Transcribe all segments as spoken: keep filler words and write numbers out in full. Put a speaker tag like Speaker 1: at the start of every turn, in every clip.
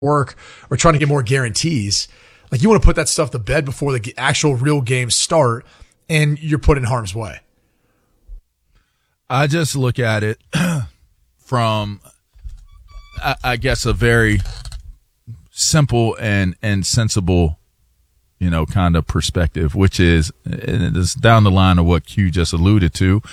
Speaker 1: work or trying to get more guarantees. Like, you want to put that stuff to bed before the actual real games start, and you're put in harm's way.
Speaker 2: I just look at it from, I, I guess, a very simple and, and sensible, you know, kind of perspective, which is, and it's down the line of what Q just alluded to.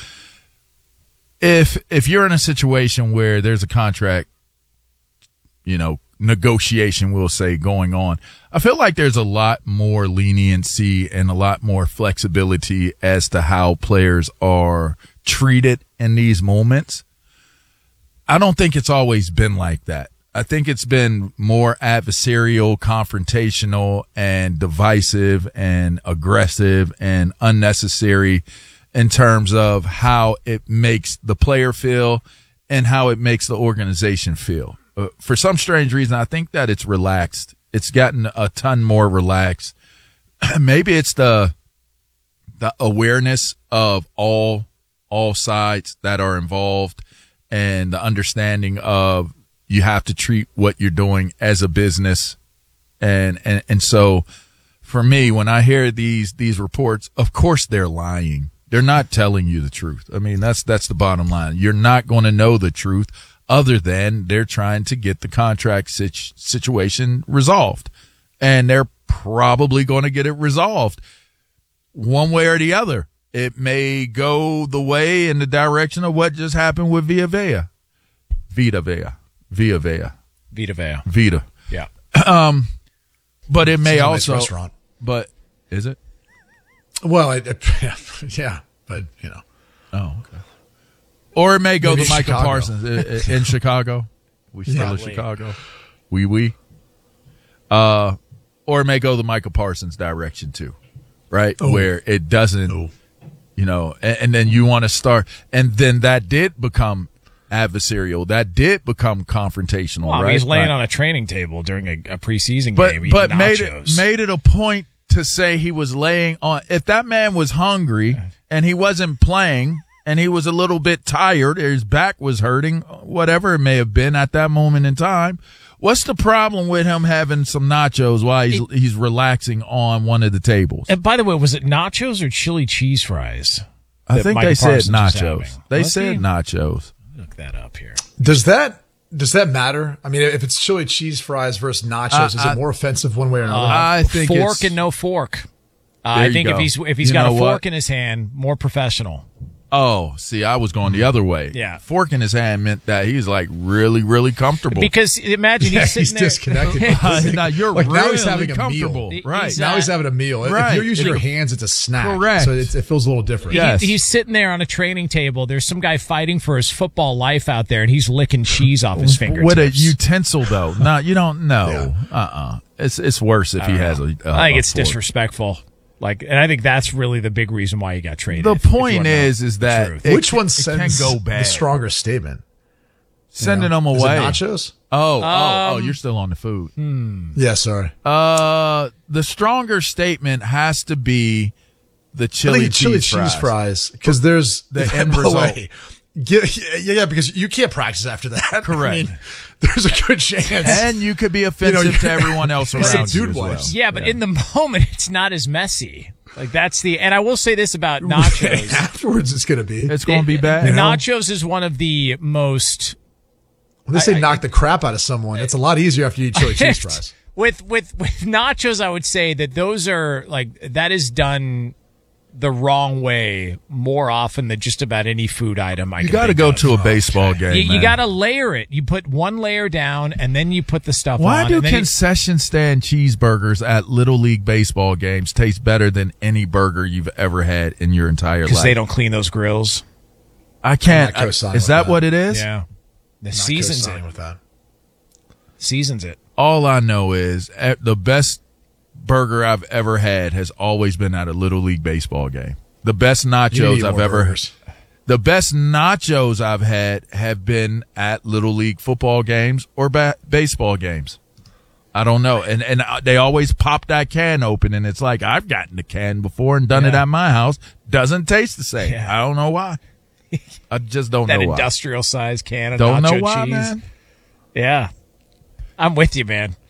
Speaker 2: If, if you're in a situation where there's a contract, you know, negotiation, we'll say, going on, I feel like there's a lot more leniency and a lot more flexibility as to how players are treated in these moments. I don't think it's always been like that. I think it's been more adversarial, confrontational, and divisive and aggressive and unnecessary in terms of how it makes the player feel and how it makes the organization feel. Uh, for some strange reason, I think that it's relaxed. It's gotten a ton more relaxed. Maybe it's the the awareness of all all sides that are involved and the understanding of you have to treat what you're doing as a business. And, and, and so for me, when I hear these, these reports, of course they're lying. They're not telling you the truth. I mean, that's, that's the bottom line. You're not going to know the truth other than they're trying to get the contract situ- situation resolved. And they're probably going to get it resolved one way or the other. It may go the way in the direction of what just happened with Vita Vea. Vita Vea. Vita Vea.
Speaker 3: Vita Vea.
Speaker 2: Vita.
Speaker 3: Yeah.
Speaker 2: Um, but it may
Speaker 1: It's a
Speaker 2: also.
Speaker 1: nice restaurant.
Speaker 2: But is it?
Speaker 1: Well, it, it, yeah, but you know.
Speaker 2: Oh, okay. Or it may go
Speaker 1: Maybe
Speaker 2: to Michael
Speaker 1: Chicago.
Speaker 2: Parsons in, in Chicago. We still
Speaker 1: Yeah.
Speaker 2: in Chicago. We we. Uh, or it may go the Michael Parsons direction too, right?
Speaker 1: Oh.
Speaker 2: Where it doesn't.
Speaker 1: Oh.
Speaker 2: You know, and, and then you want to start, and then that did become adversarial. That did become confrontational.
Speaker 3: Well,
Speaker 2: right?
Speaker 3: he's laying
Speaker 2: right.
Speaker 3: on a training table during a, a preseason
Speaker 2: but
Speaker 3: game.
Speaker 2: but
Speaker 3: eating
Speaker 2: made
Speaker 3: nachos.
Speaker 2: it made it a point to say he was laying on. If that man was hungry and he wasn't playing and he was a little bit tired, or his back was hurting, whatever it may have been at that moment in time. What's the problem with him having some nachos while he's
Speaker 3: It-
Speaker 2: he's relaxing on one of the tables?
Speaker 3: And by the way, was it nachos or chili cheese fries?
Speaker 2: I
Speaker 3: that
Speaker 2: think
Speaker 3: Micah
Speaker 2: they said
Speaker 3: Parsons was
Speaker 2: nachos.
Speaker 3: having?
Speaker 2: They
Speaker 3: Was
Speaker 2: said
Speaker 3: he?
Speaker 2: nachos.
Speaker 3: Look that up here.
Speaker 1: Does that does that matter? I mean, if it's chili cheese fries versus nachos,
Speaker 2: Uh,
Speaker 1: is
Speaker 2: I-
Speaker 1: it more offensive one way or another?
Speaker 2: I think
Speaker 3: fork
Speaker 2: it's,
Speaker 3: and no fork. Uh,
Speaker 2: There
Speaker 3: I
Speaker 2: you
Speaker 3: think if
Speaker 2: go.
Speaker 3: he's if he's
Speaker 2: You
Speaker 3: got a
Speaker 2: know
Speaker 3: fork
Speaker 2: what?
Speaker 3: in his hand, more professional.
Speaker 2: Oh, see, I was going the other way.
Speaker 3: Yeah.
Speaker 2: Fork in his hand meant that he was like really, really comfortable.
Speaker 3: Because imagine
Speaker 1: Yeah,
Speaker 3: he's sitting
Speaker 1: he's
Speaker 3: there.
Speaker 1: disconnected.
Speaker 2: now you're
Speaker 1: Like,
Speaker 2: really
Speaker 1: now he's having a
Speaker 2: comfortable.
Speaker 1: meal.
Speaker 2: Right.
Speaker 3: He's,
Speaker 1: now
Speaker 3: uh,
Speaker 1: he's having a meal.
Speaker 2: right.
Speaker 1: If you're using
Speaker 2: It-
Speaker 1: your hands, it's a snack.
Speaker 2: Correct.
Speaker 1: So it, it feels a little different.
Speaker 2: Yeah. Yes.
Speaker 3: He- he's sitting there on a training table. There's some guy fighting for his football life out there, and he's licking cheese off his fingertips.
Speaker 2: With a utensil, though. No, you don't know. Uh-uh. It's it's worse if he has a, a
Speaker 3: I think
Speaker 2: a
Speaker 3: it's
Speaker 2: fork.
Speaker 3: disrespectful. Like, and I think that's really the big reason why he got traded.
Speaker 2: The
Speaker 3: if- if you
Speaker 2: point
Speaker 3: wanna know
Speaker 2: is, is
Speaker 3: the
Speaker 2: that
Speaker 3: truth.
Speaker 2: it-
Speaker 1: Which one
Speaker 2: it
Speaker 1: sends
Speaker 2: can go bad.
Speaker 1: the stronger statement?
Speaker 2: Sending
Speaker 1: You know?
Speaker 2: them
Speaker 1: Is it
Speaker 2: away.
Speaker 1: nachos?
Speaker 2: Oh, oh, oh,
Speaker 3: Um,
Speaker 2: you're still on the food.
Speaker 1: Yeah, sorry.
Speaker 2: Uh, the stronger statement has to be the
Speaker 1: I
Speaker 2: chili
Speaker 1: think
Speaker 2: cheese
Speaker 1: chili cheese
Speaker 2: fries.
Speaker 1: fries because there's
Speaker 2: The
Speaker 1: by
Speaker 2: end
Speaker 1: the
Speaker 2: result.
Speaker 1: way, get- yeah, yeah, because you can't practice after that.
Speaker 2: Correct.
Speaker 1: I mean, there's a good chance.
Speaker 2: And you could be offensive
Speaker 1: You know,
Speaker 2: to everyone else
Speaker 1: Like
Speaker 2: around you
Speaker 1: dude
Speaker 2: as well.
Speaker 1: wipes.
Speaker 3: Yeah, but in the moment, it's not as messy. Like, that's the, and I will say this about nachos.
Speaker 1: Afterwards, it's going to be.
Speaker 2: It's going to be bad.
Speaker 1: You know?
Speaker 3: Nachos is one of the most
Speaker 1: When they say
Speaker 3: I- I-
Speaker 1: knock the crap out of someone, it's a lot easier after you eat chili cheese fries.
Speaker 3: with with with nachos. I would say that those are like that is done the wrong way more often than just about any food item. I
Speaker 2: You
Speaker 3: got to
Speaker 2: go to a baseball game.
Speaker 3: You, you
Speaker 2: man.
Speaker 3: got to layer it. You put one layer down, and then you put the stuff
Speaker 2: Why
Speaker 3: on.
Speaker 2: do
Speaker 3: and then you-
Speaker 2: concession stand cheeseburgers at Little League baseball games taste better than any burger you've ever had in your entire life?
Speaker 3: because they don't clean those grills.
Speaker 2: I can't.
Speaker 1: I'm not co-signing
Speaker 2: I- is
Speaker 1: with
Speaker 2: that
Speaker 1: that.
Speaker 2: what it is?
Speaker 3: Yeah, the
Speaker 1: Not
Speaker 3: seasons
Speaker 1: co-signing
Speaker 3: it.
Speaker 1: with that.
Speaker 3: Seasons it.
Speaker 2: All I know is eh, the best burger I've ever had has always been at a Little League baseball game. The best
Speaker 1: You
Speaker 2: nachos
Speaker 1: need
Speaker 2: I've
Speaker 1: more
Speaker 2: ever
Speaker 1: burgers.
Speaker 2: The best nachos I've had have been at Little League football games or ba- baseball games. I don't know. And and uh, they always pop that can open, and it's like, I've gotten the can before and done it
Speaker 3: Yeah.
Speaker 2: at my house. Doesn't taste the same.
Speaker 3: Yeah.
Speaker 2: I don't know why. I just don't
Speaker 3: That
Speaker 2: know why.
Speaker 3: industrial size can of
Speaker 2: Don't
Speaker 3: nacho
Speaker 2: know why,
Speaker 3: cheese.
Speaker 2: man.
Speaker 3: Yeah. I'm with you, man.